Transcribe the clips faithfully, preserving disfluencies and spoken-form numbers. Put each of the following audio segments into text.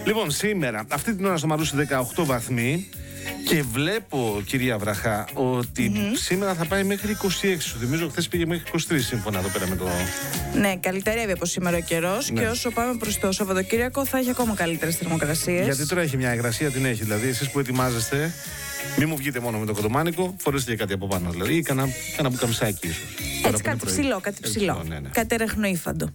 Λοιπόν, σήμερα, αυτή την ώρα στο Μαρούσι δεκαοκτώ βαθμοί. Και βλέπω, κυρία Βραχά, ότι mm-hmm. σήμερα θα πάει μέχρι είκοσι έξι. Σου θυμίζω, χθες πήγε μέχρι είκοσι τρία σύμφωνα εδώ πέρα με το. Ναι, καλυτερεύει από σήμερα ο καιρός. Ναι. Και όσο πάμε προς το Σαββατοκύριακο θα έχει ακόμα καλύτερες θερμοκρασίες. Γιατί τώρα έχει μια υγρασία, την έχει. Δηλαδή, εσείς που ετοιμάζεστε, μην μου βγείτε μόνο με το κοντομάνικο, φορέστε και κάτι από πάνω. Δηλαδή, ή κανένα μπουκαμισάκι ίσως. Έτσι, κάτι ψηλό, κάτι ψηλό. Ναι, ναι. Κάτι ρεχνοήφαντο.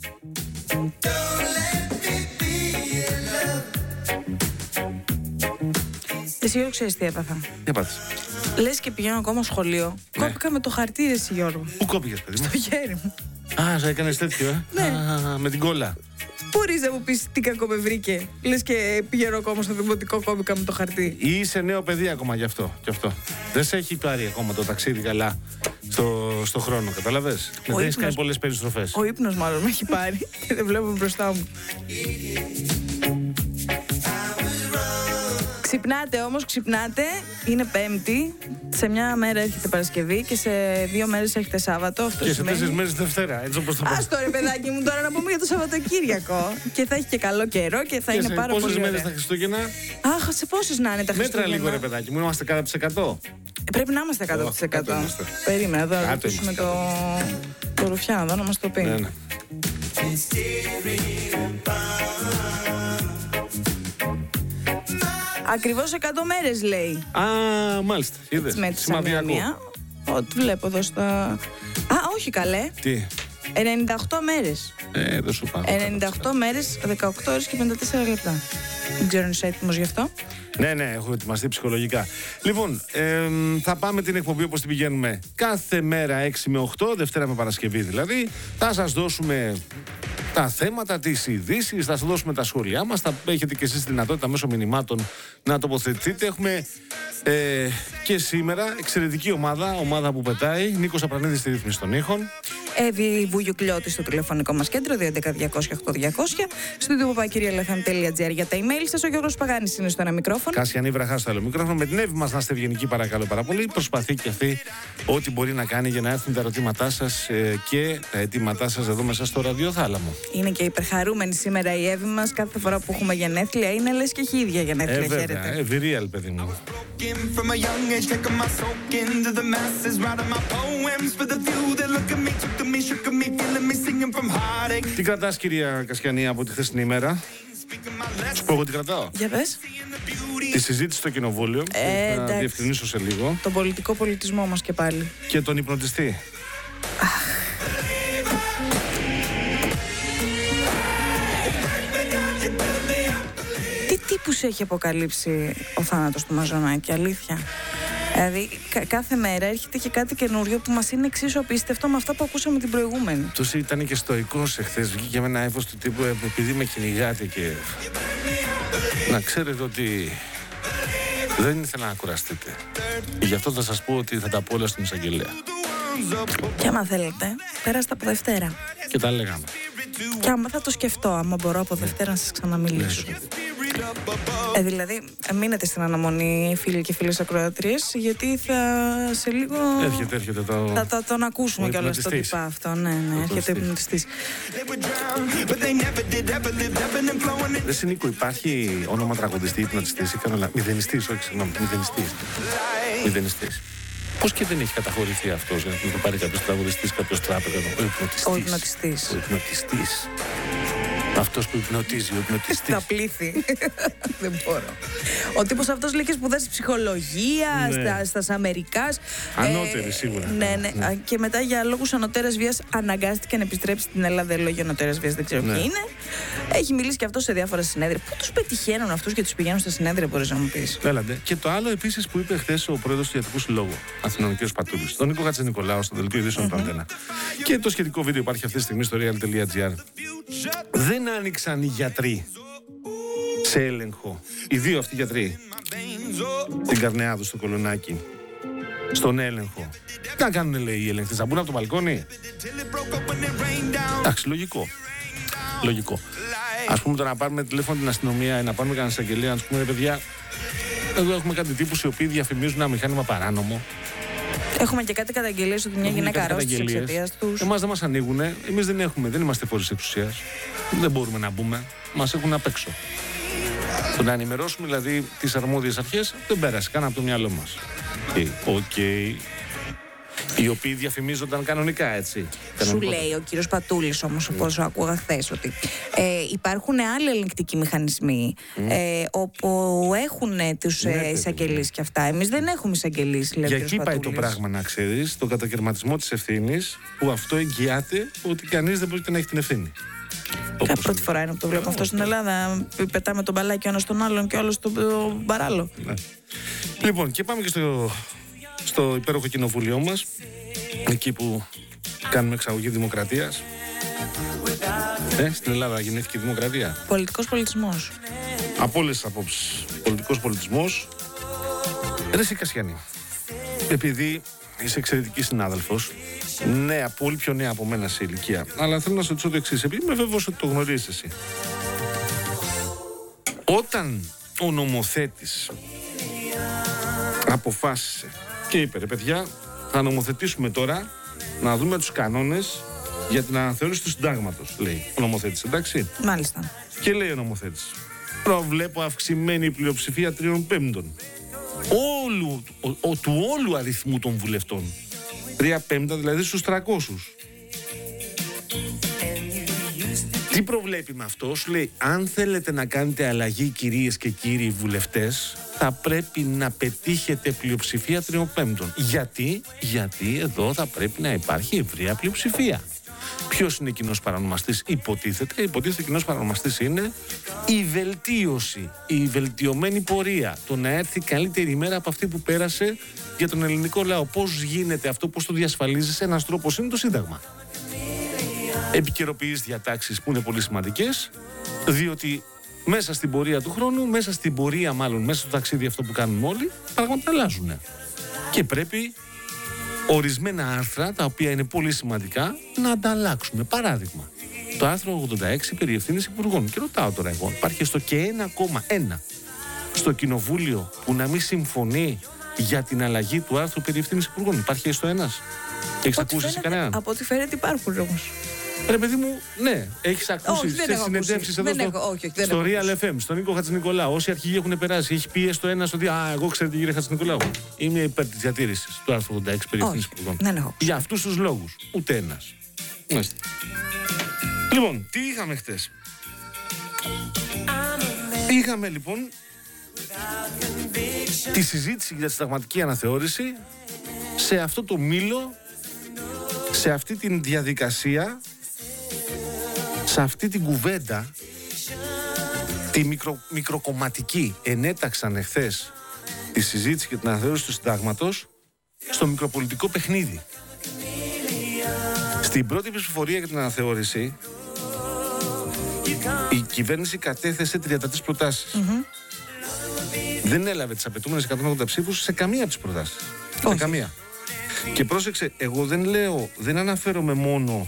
Εσύ Γιώργο, ξέρεις τι έπαθα? Τι έπαθες? Λες και πηγαίνω ακόμα σχολείο. Ναι. Κόπηκα με το χαρτί, ρε εσύ Γιώργο. Πού κόπηκες, παιδί μου? Στο χέρι μου. Α, σε έκανες τέτοιο, ε? Ναι. Α, με την κόλλα. Μπορείς να μου πεις τι κακό με βρήκε? Λες και πηγαίνω ακόμα στο δημοτικό, κόπηκα με το χαρτί. Ή είσαι νέο παιδί ακόμα γι' αυτό, γι' αυτό. Δεν σε έχει πάρει ακόμα το ταξίδι καλά στο, στο χρόνο, καταλαβες? Δεν έχεις κάνει πολλές περιστροφές. Ο ύπνος μάλλον με έχει πάρει και δεν βλέπω μπροστά μου. Ξυπνάτε όμως, ξυπνάτε. Είναι Πέμπτη. Σε μια μέρα έρχεται Παρασκευή και σε δύο μέρες έρχεται Σάββατο. Αυτό και σημαίνει... σε τέσσερις μέρες Δευτέρα. Έτσι όπως το πω. Ας το ρε παιδάκι μου τώρα να πούμε για το Σαββατοκύριακο. Και θα έχει και καλό καιρό και θα και είναι πάρα πολύ. Πόσες μέρες τα Χριστούγεννα? Αχ, σε πόσες να είναι τα Χριστούγεννα? Μέτρα λίγο ρε παιδάκι μου, είμαστε κάτω από εκατό. Ε, πρέπει να είμαστε κάτω από εκατό. Περίμενα εδώ να ρωτήσουμε το, το Ρουφιάνο εδώ να μας το πει. Ναι, ναι. Ακριβώς εκατό μέρες λέει. Α, μάλιστα. Είδες. Με τη σημαδιακό. Ό,τι βλέπω εδώ στα... Α, όχι καλέ. Τι? ενενήντα οκτώ μέρες. Ε, δεν σου πάω. ενενήντα οκτώ μέρες, δεκαοκτώ ώρες και πενήντα τέσσερα λεπτά. Δεν ξέρω αν είσαι έτοιμος γι' αυτό. Ναι, ναι, έχω ετοιμαστεί ψυχολογικά. Λοιπόν, ε, θα πάμε την εκπομπή όπως την πηγαίνουμε κάθε μέρα έξι με οκτώ, Δευτέρα με Παρασκευή δηλαδή. Θα σας δώσουμε τα θέματα, τις ειδήσεις, θα σας δώσουμε τα σχόλιά μας. Θα έχετε και εσείς τη δυνατότητα μέσω μηνυμάτων να τοποθετηθείτε. Έχουμε ε, και σήμερα εξαιρετική ομάδα, ομάδα που πετάει. Νίκος Απρανίδης στη ρύθμιση των ήχων. Εύη Βουγιουκλιώτη στο τηλεφωνικό μας κέντρο δύο έντεκα διακόσια οκτώ διακόσια. Στο ίδιο παπάκυριαλεφm.gr για τα email σας. Ο Γιώργος Παγάνης είναι στο ένα μικρόφωνο. Κασιανή Βραχά στο άλλο μικρόφωνο. Με την Εύη μας να είστε ευγενικοί, παρακαλώ πάρα πολύ. Προσπαθεί και αυτή ό,τι μπορεί να κάνει για να έρθουν τα ερωτήματά σας ε, και τα αιτήματά σας εδώ μέσα στο ραδιοθάλαμο. Είναι και υπερχαρούμενη σήμερα η Εύη μας. Κάθε φορά που έχουμε γενέθλια είναι λες και έχει ίδια γενέθλια. Ε, βέβαια, ε, vireal, παιδί μου. Τι κρατάς, κυρία Κασιανή, από τη χθεσινή ημέρα? Σου πω εγώ τι κρατάω. Για πες. Τη συζήτηση στο κοινοβούλιο. Ε, θα εντάξει. διευκρινίσω σε λίγο. Τον πολιτικό πολιτισμό μας και πάλι. Και τον υπνοτιστή. Τι τύπους έχει αποκαλύψει ο θάνατος του Μαζονάκη, αλήθεια? Δηλαδή, κα- κάθε μέρα έρχεται και κάτι καινούριο που μας είναι εξίσου απίστευτο με αυτά που ακούσαμε την προηγούμενη. Τους ήταν και στοικός εχθές. Βγήκε με ένα ύφος του τύπου ε, επειδή με κυνηγάτε και. Να ξέρετε ότι δεν ήθελα να κουραστείτε. Γι' αυτό θα σας πω ότι θα τα πω όλα στην εισαγγελέα. Και άμα θέλετε, πέραστα από Δευτέρα. Και τα λέγαμε. Και άμα θα το σκεφτώ, άμα μπορώ από Δευτέρα να σας ξαναμιλήσω. Ε, δηλαδή, μείνετε στην αναμονή, φίλοι και φίλες ακροατρίες, γιατί θα σε λίγο. Έρχεται, έρχεται το. Θα, θα τον ακούσουμε κιόλας το τυπά αυτό. Ναι, ναι, έρχεται ο υπνοτιστής. Δεν σε Νίκο, υπάρχει όνομα τραγουδιστή, υπνοτιστής ή κανένα. Μηδενιστής, όχι, συγγνώμη, μηδενιστής. Μηδενιστής. Πώς και δεν έχει καταχωρηθεί αυτός, για να το πάρει κάποιος τραγουδιστής, κάποιος τράπεζα, ο υπνοτιστής. Ο υπνοτιστής. Ο υπνοτιστής. Αυτός που υπνοτίζει, ο υπνοτιστής. Στα πλήθη. Δεν μπορώ. Ο τύπος αυτός λέει και σπουδάζει ψυχολογία, Ναι. στα, στα Αμερικάς. Ανώτερη, σίγουρα. Ναι, ναι, Ναι. Και μετά για λόγους ανωτέρας βίας αναγκάστηκε να επιστρέψει στην Ελλάδα. Λόγια ανωτέρας βίας δεν ξέρω Ναι. ποιοι είναι. Έχει μιλήσει και αυτό σε διάφορα συνέδρια. Πού τους πετυχαίνουν αυτούς και τους πηγαίνουν στα συνέδρια, μπορείς να μου πεις? Έλαντε. Και το άλλο επίσης που είπε χθες ο πρόεδρος του Ιατρικού Συλλόγου Αθηνών, κ. Πατούλης, τον Νίκο Χατζηνικολάου, στο δελτίο ειδήσεων του Αντένα. Και το σχετικό βίντεο υπάρχει αυτή τη στιγμή στο real.gr. Δεν άνοιξαν οι γιατροί σε έλεγχο. Οι δύο αυτοί γιατροί. Την Καρνεάδου στο Κολονάκι. Στον έλεγχο. Τι να κάνουν, λέει, οι έλεγχτες? Να μπουν από το μπαλκόνι? Εντάξει, λογικό. Λογικό. Ας πούμε, το να πάρουμε τηλέφωνο την αστυνομία ή να πάρουμε κανένα εισαγγελία, να τους πούμε, παιδιά, εδώ έχουμε κάτι τύπους οι οποίοι διαφημίζουν ένα μηχάνημα παράνομο. Έχουμε και κάτι καταγγελίες ότι μια γυναίκα αρρώστησε εξαιτίας τους. Εμάς δεν μας ανοίγουνε. Εμείς δεν έχουμε, δεν είμαστε φορείς εξουσίας. Δεν μπορούμε να μπούμε. Μας έχουν απ' έξω. Το να ενημερώσουμε δηλαδή τις αρμόδιες αρχές δεν πέρασε καν από το μυαλό μας. Οκ. Okay. Okay. Οι οποίοι διαφημίζονταν κανονικά, έτσι. Σου λέει ο κύριος Πατούλης όμως, όπως άκουγα χθες, ότι ε, υπάρχουν άλλοι ελεγκτικοί μηχανισμοί mm. ε, όπου έχουν τους ναι, ε, εισαγγελείς και αυτά. Εμείς δεν έχουμε εισαγγελείς, λέει ο κύριος Πατούλης. Για εκεί πάει το πράγμα, να ξέρεις, τον κατακαιρματισμό της ευθύνης, που αυτό εγγυάται ότι κανείς δεν μπορεί να έχει την ευθύνη. Κάποια πρώτη φορά είναι που το βλέπω oh, αυτό στην Ελλάδα. Πετάμε τον μπαλάκι ο ένας τον άλλον και όλος τον παράλληλο. Ναι. Λοιπόν, και πάμε και στο, στο υπέροχο κοινοβούλιο μας, εκεί που κάνουμε εξαγωγή δημοκρατίας. Ε, στην Ελλάδα γεννήθηκε η δημοκρατία. Πολιτικός πολιτισμός. Από όλες τις απόψεις. Πολιτικός πολιτισμός. Ρε εσύ Κασιανή, επειδή είσαι εξαιρετική συνάδελφος, νέα, πολύ πιο νέα από μένα σε ηλικία, αλλά θέλω να σου ρωτήσω το εξής, επειδή είμαι βέβαιος ότι το γνωρίζεις εσύ. Όταν ο νομοθέτης αποφάσισε και είπε, ρε παιδιά, θα νομοθετήσουμε τώρα να δούμε τους κανόνες για την αναθεώρηση του συντάγματος, λέει ο νομοθέτης, εντάξει. Μάλιστα. Και λέει ο νομοθέτης, προβλέπω αυξημένη πλειοψηφία τριών πέμπτων όλου, ο, ο, του όλου αριθμού των βουλευτών. Τρία πέμπτα δηλαδή στους τριακόσιους. Τι προβλέπει με αυτό? Σου λέει, αν θέλετε να κάνετε αλλαγή, κυρίες και κύριοι βουλευτές, θα πρέπει να πετύχετε πλειοψηφία τριών πέμπτων. Γιατί? Γιατί εδώ θα πρέπει να υπάρχει ευρεία πλειοψηφία. Ποιος είναι κοινός παρανομαστής? Υποτίθεται, υποτίθεται κοινός παρανομαστής είναι η βελτίωση, η βελτιωμένη πορεία. Το να έρθει καλύτερη ημέρα από αυτή που πέρασε για τον ελληνικό λαό. Πώς γίνεται αυτό, πώς το διασφαλίζεις? Ένας τρόπος είναι το Σύνταγμα. Επικαιροποιείς διατάξεις που είναι πολύ σημαντικές, διότι μέσα στην πορεία του χρόνου, μέσα στην πορεία μάλλον, μέσα στο ταξίδι αυτό που κάνουμε όλοι, πράγματα αλλάζουν. Και πρέπει ορισμένα άρθρα, τα οποία είναι πολύ σημαντικά, να ανταλλάξουμε. Παράδειγμα, το άρθρο ογδόντα έξι περί ευθύνης υπουργών. Και ρωτάω τώρα εγώ, υπάρχει στο και ένα κόμμα ένα στο κοινοβούλιο που να μην συμφωνεί για την αλλαγή του άρθρου περί ευθύνης υπουργών? Υπάρχει στο ένας? Έχεις ακούσει εσύ κανέναν? Από ό,τι φαίνεται υπάρχουν όμως. Ρε παιδί μου, ναι, έχεις ακούσει όχι, σε συνεντεύξεις εδώ δεν στο, έχω, όχι, όχι, στο Real εφ εμ, στον Νίκο Χατζηνικολάου. Όσοι αρχηγοί έχουν περάσει, έχει πει στο ένα ότι α, εγώ ξέρετε κύριε Χατζηνικολάου, είμαι υπέρ της διατήρησης του άρθρου ογδόντα έξι περί ευθύνης υπουργών. Δεν έχω. Για αυτούς τους λόγους, ούτε ένας. Μάλιστα. Λοιπόν, τι είχαμε χτες? Είχαμε λοιπόν τη συζήτηση για τη συνταγματική αναθεώρηση σε αυτό το μήλο, σε αυτή την διαδικασία, σε αυτή την κουβέντα, τη μικρο, μικροκομματική. Ενέταξαν εχθές τη συζήτηση και την αναθεώρηση του συντάγματος στο μικροπολιτικό παιχνίδι. Στην πρώτη ψηφοφορία για την αναθεώρηση, η κυβέρνηση κατέθεσε τριάντα τρεις προτάσεις. Mm-hmm. Δεν έλαβε τις απαιτούμενες εκατόν ογδόντα ψήφους σε καμία από τις προτάσεις. Σε καμία. Και πρόσεξε, εγώ δεν λέω, δεν αναφέρομαι μόνο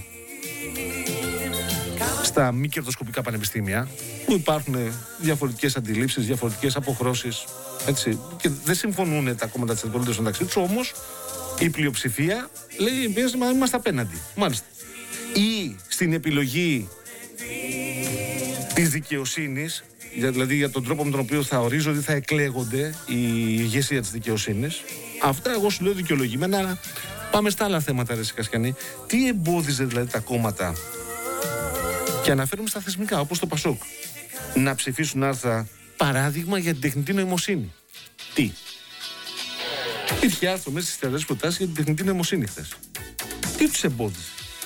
στα μη κερδοσκοπικά πανεπιστήμια, που υπάρχουν διαφορετικές αντιλήψεις, διαφορετικές αποχρώσεις, έτσι, και δεν συμφωνούν τα κόμματα της αντιπολίτευσης μεταξύ τους, όμως η πλειοψηφία λέει εμείς είμαστε απέναντι. Μάλιστα. Ή στην επιλογή της δικαιοσύνης, δηλαδή για τον τρόπο με τον οποίο θα ορίζονται ή θα εκλέγονται η ηγεσία της δικαιοσύνης. Αυτά εγώ σου λέω δικαιολογημένα, αλλά πάμε στα άλλα θέματα, ρε Κασιανή. Τι εμπόδιζε δηλαδή τα κόμματα, και αναφέρουμε στα θεσμικά, όπως το Πασόκ, να ψηφίσουν άρθρα, παράδειγμα, για την τεχνητή νοημοσύνη? Τι? Υπήρχε άρθρο μέσα στις τριάντα τρεις προτάσεις για την τεχνητή νοημοσύνη χθες. Τι τους εμπόδιζε?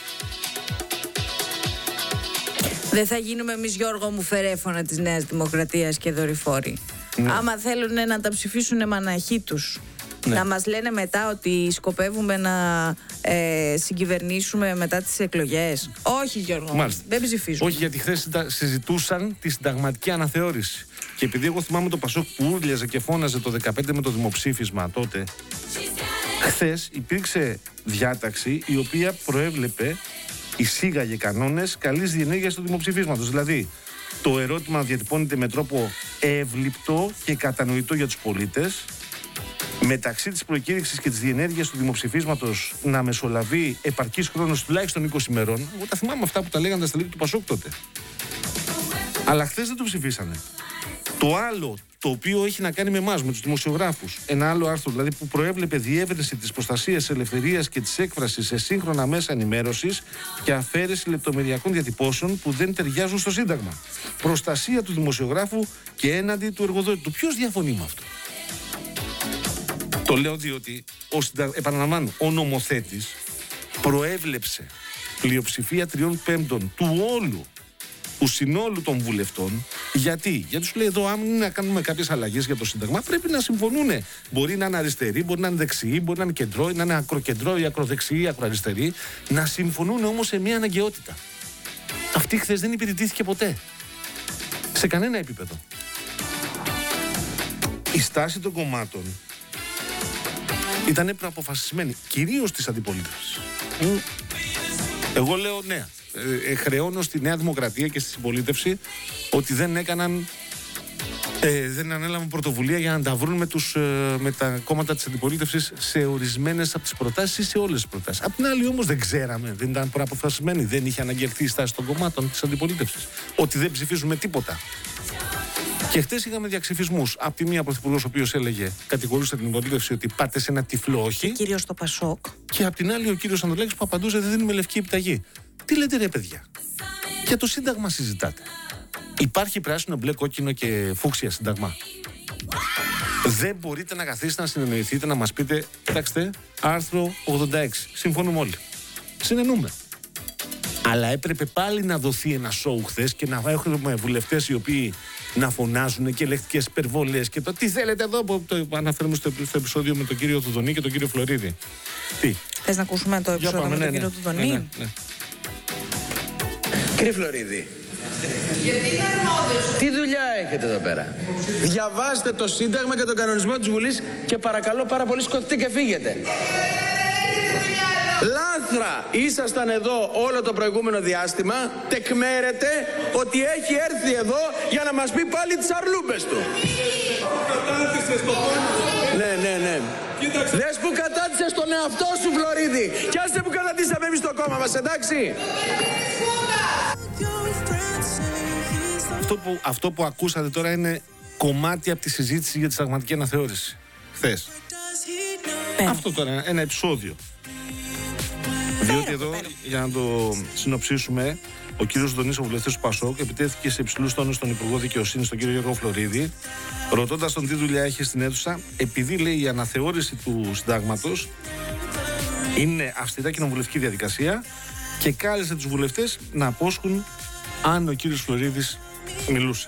Δεν θα γίνουμε εμείς, Γιώργο μου, φερέφωνα της Νέας Δημοκρατίας και δορυφόροι. Ναι. Άμα θέλουν να τα ψηφίσουν μαναχοί τους, ναι, να μας λένε μετά ότι σκοπεύουμε να ε, συγκυβερνήσουμε μετά τις εκλογές. Όχι, Γιώργο, μάλιστα, δεν ψηφίζουμε. Όχι, γιατί χθες συζητούσαν τη συνταγματική αναθεώρηση. Και επειδή εγώ θυμάμαι το Πασόκ που ούρλιαζε και φώναζε το δεκαπέντε με το δημοψήφισμα τότε, χθες υπήρξε διάταξη η οποία προέβλεπε, εισήγαγε κανόνες καλής διενέργειας του δημοψηφίσματος. Δηλαδή, το ερώτημα διατυπώνεται με τρόπο εύληπτο και κατανοητό για τους πολίτες. Μεταξύ της προκήρυξης και της διενέργειας του δημοψηφίσματος να μεσολαβεί επαρκής χρόνος τουλάχιστον είκοσι ημερών. Εγώ τα θυμάμαι αυτά που τα λέγανε στα στελέχη του Πασόκ τότε. Αλλά χθες δεν το ψηφίσανε. Το άλλο, το οποίο έχει να κάνει με εμάς, με τους δημοσιογράφους, ένα άλλο άρθρο δηλαδή που προέβλεπε διεύρυνση της προστασίας της ελευθερίας και της έκφρασης σε σύγχρονα μέσα ενημέρωσης και αφαίρεση λεπτομεριακών διατυπώσεων που δεν ταιριάζουν στο Σύνταγμα. Προστασία του δημοσιογράφου και έναντι του εργοδότη του. Ποιος διαφωνεί με αυτό? Το λέω διότι, ο, επαναλαμβάνω, ο νομοθέτης προέβλεψε πλειοψηφία τριών πέμπτων του όλου του συνόλου των βουλευτών. Γιατί? Γιατί τους λέει εδώ, αν είναι να κάνουμε κάποιες αλλαγές για το Σύνταγμα, πρέπει να συμφωνούν. Μπορεί να είναι αριστεροί, μπορεί να είναι δεξιοί, μπορεί να είναι κεντρό, να είναι ακροκεντρό ή ακροδεξιοί ή ακροαριστεροί. Να συμφωνούν όμως σε μια αναγκαιότητα. Αυτή χθες δεν υπηρετήθηκε ποτέ. Σε κανένα επίπεδο. Η στάση των κομμάτων ήταν προαποφασισμένη, κυρίως της αντιπολίτευσης. Εγώ λέω ναι. Ε, χρεώνω στη Νέα Δημοκρατία και στη συμπολίτευση ότι δεν έκαναν, ε, δεν ανέλαβαν πρωτοβουλία για να τα βρουν με, τους, ε, με τα κόμματα της αντιπολίτευσης σε ορισμένες από τις προτάσεις ή σε όλες τις προτάσεις. Απ' την άλλη όμως δεν ξέραμε, δεν ήταν προαποφασισμένοι, δεν είχε αναγγελθεί η στάση των κομμάτων της αντιπολίτευσης ότι δεν ψηφίζουμε τίποτα. Και χτες είχαμε διαξυφισμούς. Απ' τη μία πρωθυπουργός ο οποίος έλεγε, κατηγορούσε την αντιπολίτευση ότι πάτε σε ένα τυφλό όχι. Κύριος το Πασόκ. Και απ' την άλλη ο κύριος Ανδρουλάκης που απαντούσε δεν δίνουμε λευκή επιταγή. Τι λέτε ρε παιδιά? Για το Σύνταγμα συζητάτε. Υπάρχει πράσινο, μπλε, κόκκινο και φούξια Σύνταγμα? Δεν μπορείτε να καθίσετε να συνεννοηθείτε, να μας πείτε, κοιτάξτε, άρθρο ογδόντα έξι. Συμφωνούμε όλοι. Συνενούμε. Αλλά έπρεπε πάλι να δοθεί ένα σοου χθες και να έχουμε βουλευτές οι οποίοι να φωνάζουν και λεκτικές υπερβολές και το τι θέλετε εδώ που το αναφέρουμε στο, στο επεισόδιο με τον κύριο Θουδονή και τον κύριο Φλωρίδη. Τι? Θες να ακούσουμε το επεισόδιο πάμε, με τον ναι, κύριο ναι, Θουδονή? ναι, ναι, ναι. Κύριε Φλωρίδη, τι δουλειά έχετε εδώ πέρα? Διαβάστε το Σύνταγμα και τον κανονισμό της Βουλής και παρακαλώ πάρα πολύ σκοτωθείτε και φύγετε. Λάθρα ήσασταν εδώ όλο το προηγούμενο διάστημα, τεκμέρετε ότι έχει έρθει εδώ για να μας πει πάλι τις αρλούμπες του. Ναι, ναι, ναι. Δες που κατάτησες τον εαυτό σου, Φλωρίδη, κι άσε που κατατήσαμε εμείς το κόμμα μας, εντάξει? Αυτό που, αυτό που ακούσατε τώρα είναι κομμάτι από τη συζήτηση για τη συνταγματική αναθεώρηση χθες. Πέρα. Αυτό τώρα, ένα επεισόδιο. Διότι εδώ, πέρα. για να το συνοψίσουμε, ο κύριος Δονής, ο βουλευτής του Πασόκ, επιτέθηκε σε υψηλούς τόνους στον Υπουργό Δικαιοσύνης, τον κύριο Γιώργο Φλωρίδη, ρωτώντας τον τι δουλειά έχει στην αίθουσα, επειδή λέει η αναθεώρηση του συντάγματος είναι αυστηρά κοινοβουλευτική διαδικασία και κάλεσε τους βουλευτές να απόσχουν αν ο κύριος Φλωρίδης μιλούσε.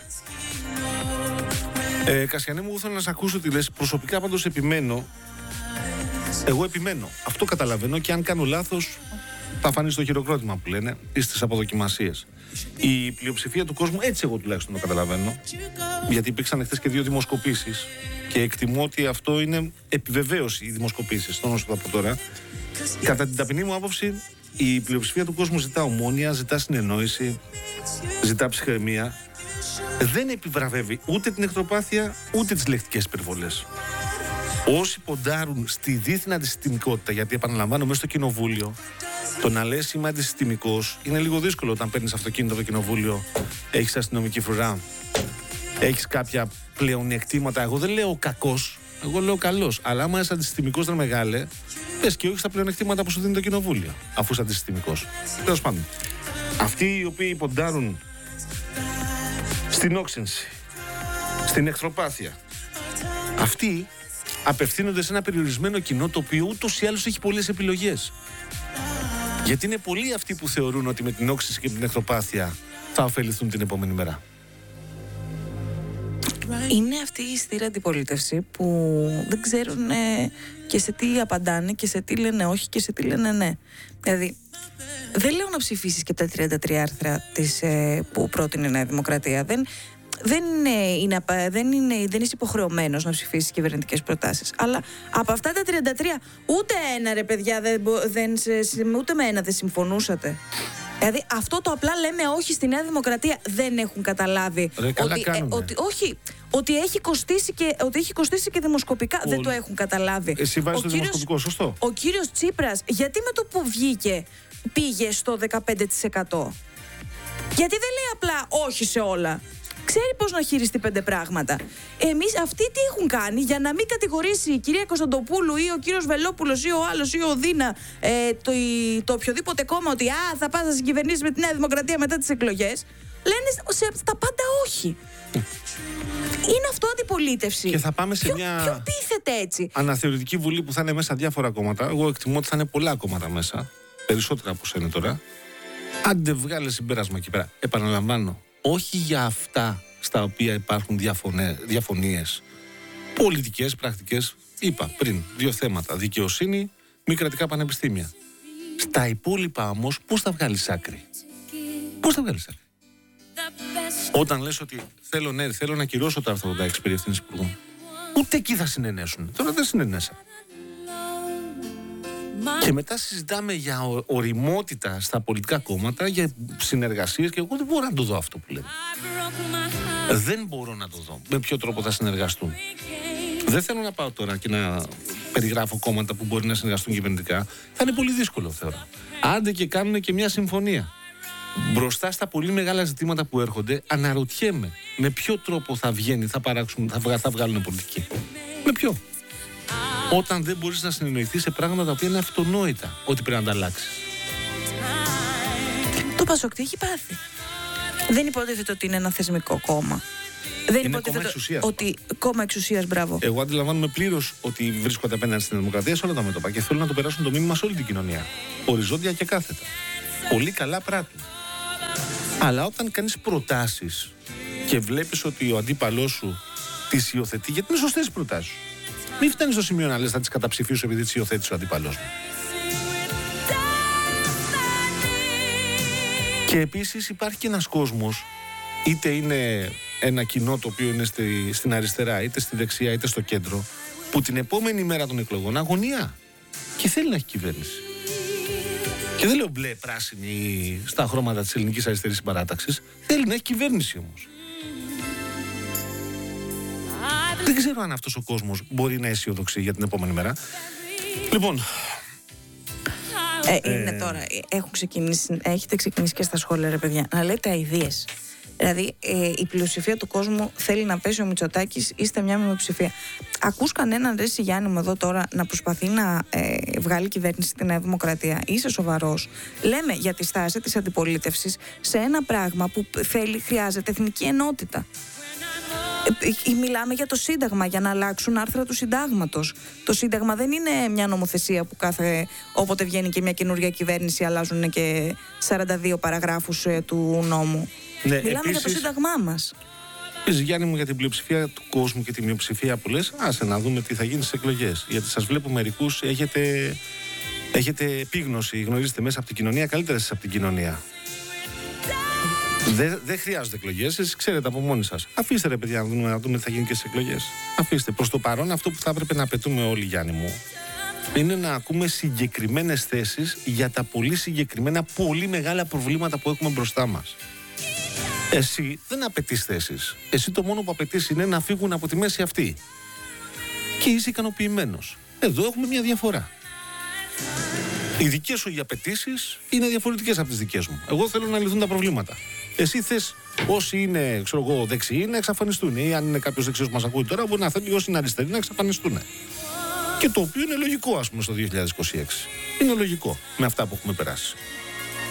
Ε, Κασιανέ μου, θέλω να σε ακούσω τι λες. Προσωπικά πάντως επιμένω. Εγώ επιμένω. Αυτό καταλαβαίνω και αν κάνω λάθος θα φανεί στο χειροκρότημα που λένε ή στις αποδοκιμασίες. Η πλειοψηφία του κόσμου, έτσι εγώ τουλάχιστον το καταλαβαίνω, γιατί υπήρξαν χθες και δύο δημοσκοπήσεις και εκτιμώ ότι αυτό είναι επιβεβαίωση οι δημοσκοπήσεις, το όσο θα πω τώρα. Κατά την ταπεινή μου άποψη, η πλειοψηφία του κόσμου ζητά ομόνοια, ζητά συνεννόηση, ζητά ψυχραιμία. Δεν επιβραβεύει ούτε την εχθροπάθεια ούτε τις λεκτικές υπερβολές. Όσοι ποντάρουν στη δίθυνα αντισυστημικότητα, γιατί επαναλαμβάνω μέσα στο κοινοβούλιο, το να λες είμαι αντισυστημικός είναι λίγο δύσκολο όταν παίρνεις αυτοκίνητο από το κοινοβούλιο, έχεις αστυνομική φρουρά, έχεις κάποια πλεονεκτήματα. Εγώ δεν λέω κακός, εγώ λέω καλός. Αλλά άμα είσαι αντισυστημικός, δεν μεγάλε, πες και όχι στα πλεονεκτήματα που σου δίνει το κοινοβούλιο, αφού είσαι αντισυστημικός. Τέλος πάντων, αυτοί οι οποίοι ποντάρουν στην όξυνση, στην εχθροπάθεια, αυτοί απευθύνονται σε ένα περιορισμένο κοινό το οποίο ούτως ή άλλως έχει πολλές επιλογές. Γιατί είναι πολλοί αυτοί που θεωρούν ότι με την όξυνση και την εχθροπάθεια θα ωφεληθούν την επόμενη μέρα. Είναι αυτή η στήρα αντιπολίτευση που δεν ξέρουν ε, και σε τι απαντάνε και σε τι λένε όχι και σε τι λένε ναι. Δηλαδή, δεν λέω να ψηφίσεις και τα τριάντα τρία άρθρα της, ε, που πρότεινε η Νέα Δημοκρατία. Δεν, δεν, είναι, είναι, δεν, είναι, δεν είσαι υποχρεωμένος να ψηφίσεις κυβερνητικές προτάσεις. Αλλά από αυτά τα τριάντα τρία, ούτε ένα ρε παιδιά, δεν, δεν, ούτε με ένα δεν συμφωνούσατε. Δηλαδή αυτό το απλά λέμε όχι στη Νέα Δημοκρατία δεν έχουν καταλάβει. Ρε, καλά ότι, κάνουμε. ε, ότι, όχι, ότι έχει κοστίσει και, ότι έχει κοστίσει και δημοσκοπικά. Ο... Δεν το έχουν καταλάβει. Εσύ βάζεις ο το κύριος, δημοσκοπικό, σωστό. Ο κύριος Τσίπρας, γιατί με το που βγήκε πήγε στο δεκαπέντε τοις εκατό. Γιατί δεν λέει απλά όχι σε όλα. Ξέρει πώς να χειριστεί πέντε πράγματα. Εμείς αυτοί τι έχουν κάνει για να μην κατηγορήσει η κυρία Κωνσταντοπούλου ή ο κύριος Βελόπουλος ή ο άλλος ή ο Δίνα ε, το, το οποιοδήποτε κόμμα ότι α, θα πας να συγκυβερνήσεις με τη Νέα Δημοκρατία μετά τις εκλογές. Λένε σε, στα πάντα όχι. Είναι αυτό αντιπολίτευση. Και θα πάμε σε ποιο, μια ποιο πείθεται έτσι. αναθεωρητική βουλή που θα είναι μέσα διάφορα κόμματα. Εγώ εκτιμώ ότι θα είναι πολλά κόμματα μέσα. Περισσότερα από όσο είναι τώρα. Άντε βγάλε συμπέρασμα εκεί πέρα. Επαναλαμβάνω. Όχι για αυτά στα οποία υπάρχουν διαφωνίες πολιτικές, πρακτικές. Είπα πριν δύο θέματα. Δικαιοσύνη, μη κρατικά πανεπιστήμια. Στα υπόλοιπα όμως πώς θα βγάλεις άκρη. Πώς θα βγάλεις άκρη. Όταν λες ότι θέλω, ναι, θέλω να κυρώσω το άρθρο ογδόντα έξι περί ευθύνης υπουργών. Ούτε εκεί θα συνενέσουν. Τώρα δεν συνενέσα. Και μετά συζητάμε για ωριμότητα στα πολιτικά κόμματα, για συνεργασίες και εγώ δεν μπορώ να το δω αυτό που λέμε. Δεν μπορώ να το δω. Με ποιο τρόπο θα συνεργαστούν. Δεν θέλω να πάω τώρα και να περιγράφω κόμματα που μπορεί να συνεργαστούν κυβερνητικά. Θα είναι πολύ δύσκολο θεωρώ. Άντε και κάνουν και μια συμφωνία. Μπροστά στα πολύ μεγάλα ζητήματα που έρχονται, αναρωτιέμαι με ποιο τρόπο θα βγαίνει, θα παράξουν, θα, βγα, θα βγάλουν πολιτική. Με ποιο. Όταν δεν μπορείς να συνεννοηθείς σε πράγματα τα οποία είναι αυτονόητα ότι πρέπει να τα αλλάξεις. Το Πασόκ τι έχει πάθει. Δεν υποτίθεται ότι είναι ένα θεσμικό κόμμα. Δεν είναι υποτίθεται κόμμα εξουσίας. ότι κόμμα εξουσίας, μπράβο. Εγώ αντιλαμβάνομαι πλήρως ότι βρίσκονται απέναντι στην δημοκρατία σε όλα τα μέτωπα και θέλουν να το περάσουν το μήνυμα σε όλη την κοινωνία. Οριζόντια και κάθετα. Πολύ καλά πράττουν. Αλλά όταν κάνεις προτάσεις και βλέπεις ότι ο αντίπαλός σου τις υιοθετεί, γιατί είναι σωστές οι προτάσεις σου. Μην φτάνεις στο σημείο να λες θα τις καταψηφίσω επειδή τις υιοθέτησε ο αντίπαλός μου. Και επίσης υπάρχει και ένας κόσμος, είτε είναι ένα κοινό το οποίο είναι στη, στην αριστερά, είτε στη δεξιά, είτε στο κέντρο, που την επόμενη μέρα των εκλογών αγωνία και θέλει να έχει κυβέρνηση. Και δεν λέω μπλε πράσινη στα χρώματα της ελληνικής αριστερής συμπαράταξης, θέλει να έχει κυβέρνηση όμως. Δεν ξέρω αν αυτός ο κόσμος μπορεί να αισιοδοξεί για την επόμενη μέρα. Λοιπόν... Ε, είναι ε... τώρα, έχουν ξεκινήσει, έχετε ξεκινήσει και στα σχόλια ρε παιδιά, να λέτε αηδίες. Δηλαδή ε, η πλειοψηφία του κόσμου θέλει να πέσει ο Μητσοτάκης, είστε μια μειοψηφία. Ακούς κανέναν ρε Γιάννη μου εδώ τώρα να προσπαθεί να ε, βγάλει κυβέρνηση στη Νέα Δημοκρατία? Είσαι σοβαρός? Λέμε για τη στάση της αντιπολίτευσης σε ένα πράγμα που θέλει, χρειάζεται εθνική ενότητα. Ε, μιλάμε για το Σύνταγμα, για να αλλάξουν άρθρα του Συντάγματος. Το Σύνταγμα δεν είναι μια νομοθεσία που κάθε, όποτε βγαίνει και μια καινούργια κυβέρνηση αλλάζουν και σαράντα δύο παραγράφους ε, του νόμου. Ναι, μιλάμε επίσης, για το Σύνταγμά μας. Επίσης, Γιάννη μου, για την πλειοψηφία του κόσμου και τη μειοψηφία που λες, άσε να δούμε τι θα γίνει στις εκλογές. Γιατί σας βλέπω μερικούς έχετε, έχετε επίγνωση, γνωρίζετε μέσα από την κοινωνία, καλύτερα εσείς από την κοινωνία. Δεν δε χρειάζονται εκλογές, εσείς ξέρετε από μόνοι σας. Αφήστε ρε παιδιά να δούμε, να δούμε τι θα γίνει και στις εκλογές. Αφήστε. Προς το παρόν, αυτό που θα έπρεπε να απαιτούμε όλοι, Γιάννη μου, είναι να ακούμε συγκεκριμένες θέσεις για τα πολύ συγκεκριμένα, πολύ μεγάλα προβλήματα που έχουμε μπροστά μας. Εσύ δεν απαιτείς θέσεις. Εσύ το μόνο που απαιτείς είναι να φύγουν από τη μέση αυτή. Και είσαι ικανοποιημένος. Εδώ έχουμε μια διαφορά. Οι δικές σου οι απαιτήσεις είναι διαφορετικές από τις δικές μου. Εγώ θέλω να λυθούν τα προβλήματα. Εσύ θες όσοι είναι, ξέρω εγώ, δεξιοί να εξαφανιστούν. Ή αν είναι κάποιος δεξιός που μας ακούει τώρα, μπορεί να θέλει όσοι είναι αριστεροί να εξαφανιστούν. Και το οποίο είναι λογικό, ας πούμε, στο δύο χιλιάδες είκοσι έξι. Είναι λογικό με αυτά που έχουμε περάσει.